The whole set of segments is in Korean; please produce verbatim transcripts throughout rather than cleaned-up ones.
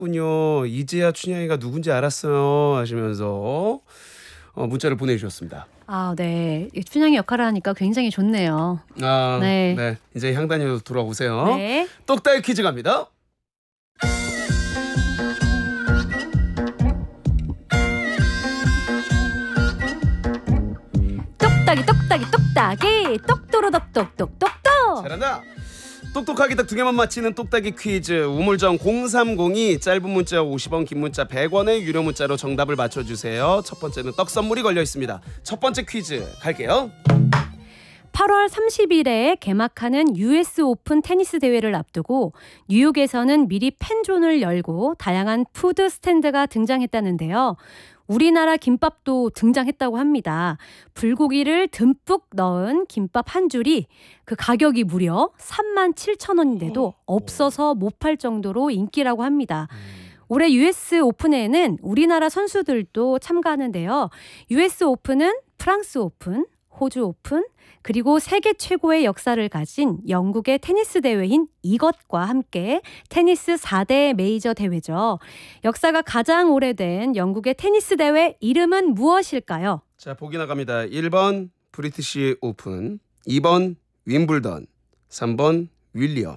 군요. 이제야 춘향이가 누군지 알았어요 하시면서 어, 문자를 보내주셨습니다. 아, 네. 춘향이 역할을 하니까 굉장히 좋네요. 아, 네. 네. 이제 향단이로 돌아오세요. 네. 똑딱이 퀴즈 갑니다. 똑딱이 똑딱이 똑딱이 똑도로덕똑똑똑똑. 잘한다. 똑똑하게 딱 두 개만 맞히는 똑딱이 퀴즈. 우물정 공삼공이 짧은 문자 오십 원, 긴 문자 백 원의 유료 문자로 정답을 맞춰주세요. 첫 번째는 떡 선물이 걸려 있습니다. 첫 번째 퀴즈 갈게요. 팔월 삼십일에 개막하는 유에스 오픈 테니스 대회를 앞두고 뉴욕에서는 미리 팬존을 열고 다양한 푸드 스탠드가 등장했다는데요. 우리나라 김밥도 등장했다고 합니다. 불고기를 듬뿍 넣은 김밥 한 줄이 그 가격이 무려 삼만 칠천 원인데도 없어서 못 팔 정도로 인기라고 합니다. 올해 유에스 오픈에는 우리나라 선수들도 참가하는데요. 유에스 오픈은 프랑스 오픈, 호주 오픈, 그리고 세계 최고의 역사를 가진 영국의 테니스 대회인 이것과 함께 테니스 사 대 메이저 대회죠. 역사가 가장 오래된 영국의 테니스 대회 이름은 무엇일까요? 자, 보기 나갑니다. 일 번 브리티시 오픈, 이 번 윈블던, 삼 번 윌리엄.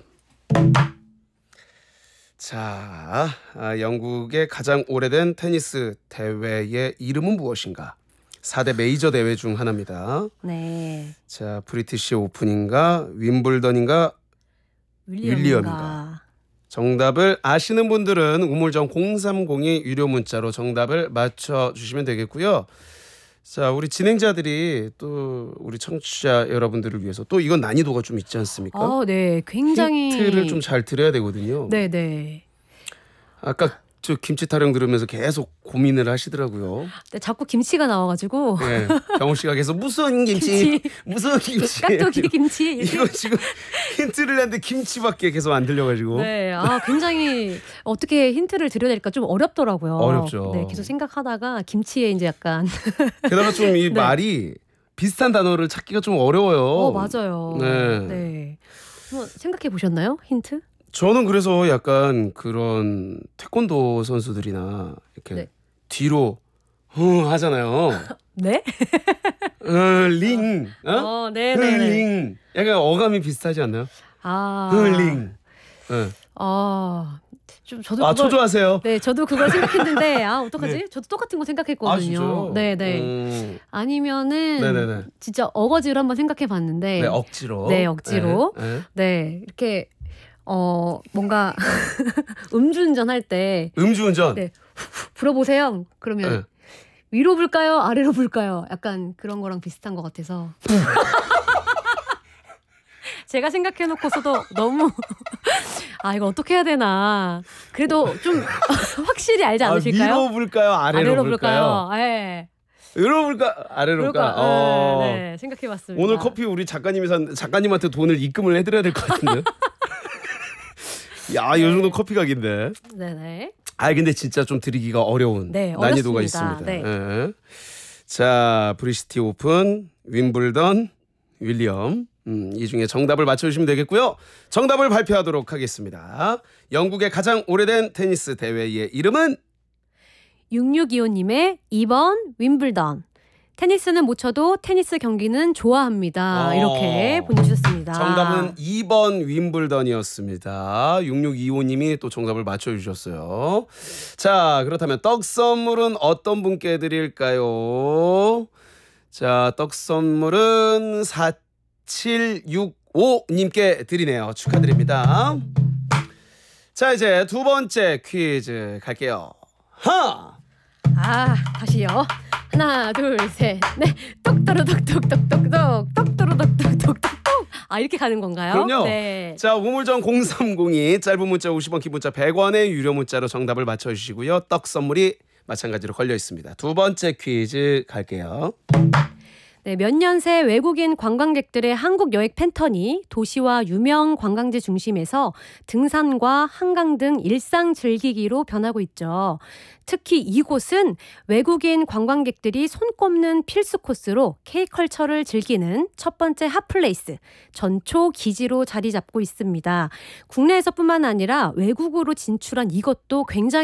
자, 아, 영국의 가장 오래된 테니스 대회의 이름은 무엇인가? 사 대 메이저 대회 중 하나입니다. 네. 자, 브리티시 오픈인가 윈블던인가 윌리엄인가. 윌리엄인가. 정답을 아시는 분들은 우물정 공삼공이 유료 문자로 정답을 맞춰주시면 되겠고요. 자, 우리 진행자들이 또 우리 청취자 여러분들을 위해서 또 이건 난이도가 좀 있지 않습니까? 어, 네. 굉장히 힌트를 좀 잘 드려야 되거든요. 네, 네. 아까 저 김치 타령 들으면서 계속 고민을 하시더라고요. 네, 자꾸 김치가 나와가지고 네, 경호 씨가 계속 무슨 김치, 김치. 무슨 김치, 깍두기 김치 이렇게. 이거 지금 힌트를 했는데 김치밖에 계속 안 들려가지고. 네, 아 굉장히 어떻게 힌트를 드려야 될까 좀 어렵더라고요. 어렵죠. 네, 계속 생각하다가 김치에 이제 약간 게다가 좀 이 네. 말이 비슷한 단어를 찾기가 좀 어려워요. 어 맞아요. 네. 네. 한번 생각해 보셨나요? 힌트? 저는 그래서 약간 그런 태권도 선수들이나 이렇게 네. 뒤로 흥 하잖아요. 네? 어, 링, 어? 어, 네, 네, 네. 링. 약간 어감이 비슷하지 않나요? 아, 링. 네. 아, 좀 저도 아, 그걸, 초조하세요. 네, 저도 그걸 생각했는데 아 어떡하지? 네. 저도 똑같은 거 아, 생각했거든요. 진짜요? 네, 네. 음. 아니면은 네네네. 진짜 어거지로 한번 생각해봤는데, 네, 억지로. 네, 억지로. 네, 네. 네, 이렇게 어 뭔가 음주운전 할 때 음주운전. 네, 불어보세요. 그러면 네. 위로 불까요? 아래로 불까요? 약간 그런 거랑 비슷한 것 같아서 제가 생각해놓고서도 너무 아 이거 어떻게 해야 되나. 그래도 좀 확실히 알지 않으실까요? 아, 위로 불까요? 아래로, 아래로 불까요? 불까요? 네. 위로 불까? 아래로 불까? 어. 네, 네, 생각해봤습니다. 오늘 커피 우리 작가님이 산 작가님한테 돈을 입금을 해드려야 될 것 같은데. 야, 이 정도 커피 가게인데. 네네. 아, 근데 진짜 좀 드리기가 어려운 네, 난이도가 어렵습니다. 있습니다. 네. 예. 자, 브리시티 오픈, 윈블던, 윌리엄. 음, 이 중에 정답을 맞춰주시면 되겠고요. 정답을 발표하도록 하겠습니다. 영국의 가장 오래된 테니스 대회의 이름은 육육이오님의 이 번 윈블던. 테니스는 못 쳐도 테니스 경기는 좋아합니다. 어. 이렇게 보내주셨습니다. 정답은 이 번 윈블던이었습니다. 육육이오님이 또 정답을 맞춰주셨어요. 자, 그렇다면 떡 선물은 어떤 분께 드릴까요? 자, 떡 선물은 사칠육오님께 드리네요. 축하드립니다. 자, 이제 두 번째 퀴즈 갈게요. 하! 아, 다시요. 하나, 둘, 셋, 넷. 똑또르똑똑똑똑똑. 똑또르똑똑똑똑. 아, 이렇게 가는 건가요? 그럼요. 네. 자, 우물정 공삼공이 짧은 문자 오십 원, 긴 문자 백 원의 유료 문자로 정답을 맞춰주시고요. 떡 선물이 마찬가지로 걸려 있습니다. 두 번째 퀴즈 갈게요. 네, 몇 년 새 외국인 관광객들의 한국 여행 패턴이 도시와 유명 관광지 중심에서 등산과 한강 등 일상 즐기기로 변하고 있죠. 특히 이곳은 외국인 관광객들이 손꼽는 필수 코스로 K컬처를 즐기는 첫 번째 핫플레이스, 전초 기지로 자리 잡고 있습니다. 국내에서뿐만 아니라 외국으로 진출한 이것도 굉장히